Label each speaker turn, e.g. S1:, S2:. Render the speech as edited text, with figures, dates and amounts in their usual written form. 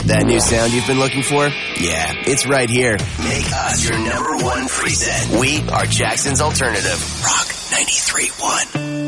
S1: That new sound you've been looking for? Yeah, it's right here. Make us your #1 preset. We are Jackson's alternative. Rock 93.1.